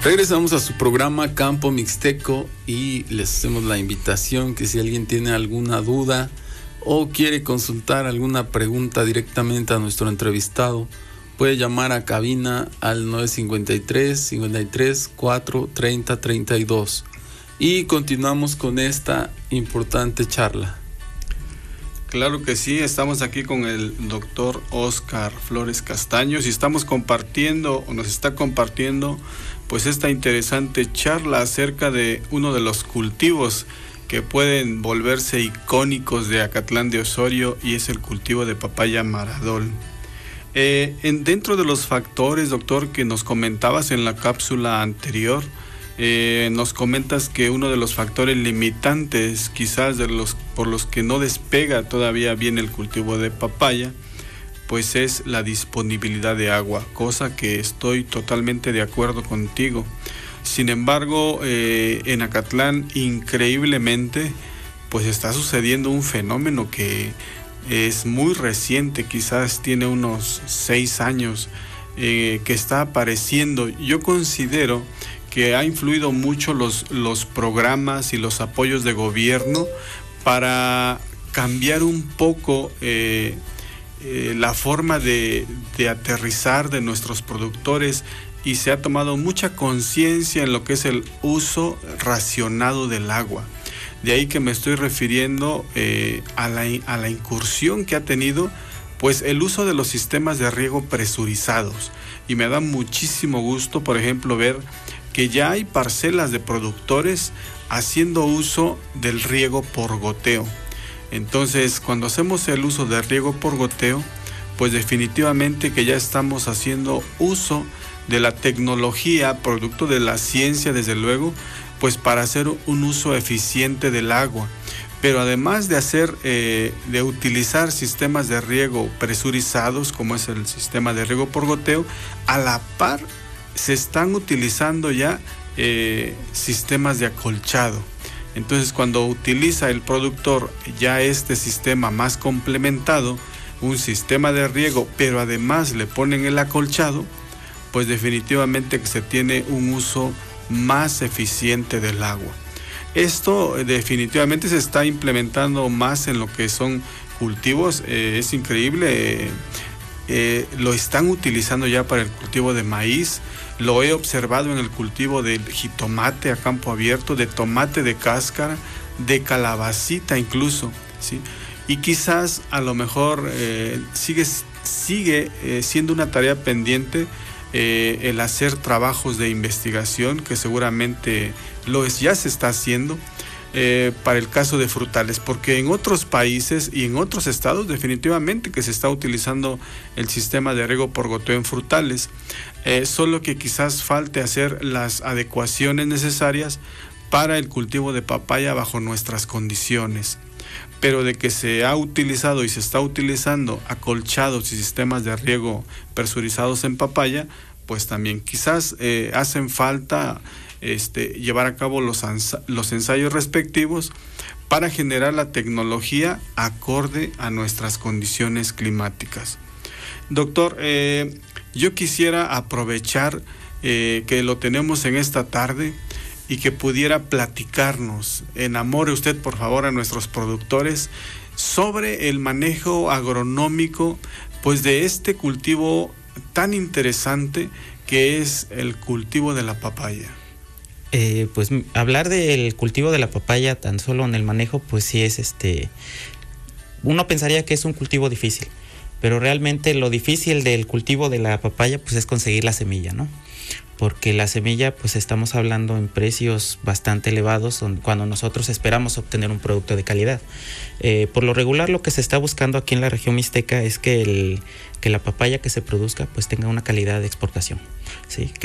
Regresamos a su programa Campo Mixteco y les hacemos la invitación que si alguien tiene alguna duda o quiere consultar alguna pregunta directamente a nuestro entrevistado, puede llamar a cabina al 953-53-430-32 y continuamos con esta importante charla. Claro que sí, estamos aquí con el doctor Óscar Flores Castaños y estamos compartiendo, o nos está compartiendo, pues esta interesante charla acerca de uno de los cultivos que pueden volverse icónicos de Acatlán de Osorio, y es el cultivo de papaya Maradol. Dentro de los factores, doctor, que nos comentabas en la cápsula anterior, nos comentas que uno de los factores limitantes quizás por los que no despega todavía bien el cultivo de papaya, pues es la disponibilidad de agua, cosa que estoy totalmente de acuerdo contigo. Sin embargo, en Acatlán, increíblemente, pues está sucediendo un fenómeno que es muy reciente, quizás tiene unos 6 años, que está apareciendo. Yo considero que ha influido mucho los programas y los apoyos de gobierno para cambiar un poco la forma de aterrizar de nuestros productores, y se ha tomado mucha conciencia en lo que es el uso racionado del agua. De ahí que me estoy refiriendo a la incursión que ha tenido pues el uso de los sistemas de riego presurizados, y me da muchísimo gusto, por ejemplo, ver que ya hay parcelas de productores haciendo uso del riego por goteo. Entonces, cuando hacemos el uso de riego por goteo, pues definitivamente que ya estamos haciendo uso de la tecnología, producto de la ciencia, desde luego, pues para hacer un uso eficiente del agua. Pero además de utilizar sistemas de riego presurizados, como es el sistema de riego por goteo, a la par se están utilizando ya sistemas de acolchado. Entonces, cuando utiliza el productor ya este sistema más complementado, un sistema de riego, pero además le ponen el acolchado, pues definitivamente que se tiene un uso más eficiente del agua. Esto definitivamente se está implementando más en lo que son cultivos, es increíble, lo están utilizando ya para el cultivo de maíz, lo he observado en el cultivo del jitomate a campo abierto, de tomate de cáscara, de calabacita incluso, ¿sí? Y quizás a lo mejor sigue siendo una tarea pendiente el hacer trabajos de investigación, que seguramente ya se está haciendo para el caso de frutales, porque en otros países y en otros estados definitivamente que se está utilizando el sistema de riego por goteo en frutales, solo que quizás falte hacer las adecuaciones necesarias para el cultivo de papaya bajo nuestras condiciones. Pero de que se ha utilizado y se está utilizando acolchados y sistemas de riego presurizados en papaya, pues también quizás hacen falta llevar a cabo los ensayos respectivos para generar la tecnología acorde a nuestras condiciones climáticas. Doctor, yo quisiera aprovechar que lo tenemos en esta tarde y que pudiera platicarnos, enamore usted por favor a nuestros productores sobre el manejo agronómico pues de este cultivo tan interesante que es el cultivo de la papaya. Pues hablar del cultivo de la papaya tan solo en el manejo, pues sí es uno pensaría que es un cultivo difícil, pero realmente lo difícil del cultivo de la papaya pues es conseguir la semilla, ¿no? Porque la semilla pues estamos hablando en precios bastante elevados cuando nosotros esperamos obtener un producto de calidad. Por lo regular lo que se está buscando aquí en la región mixteca es que la papaya que se produzca pues tenga una calidad de exportación, ¿sí?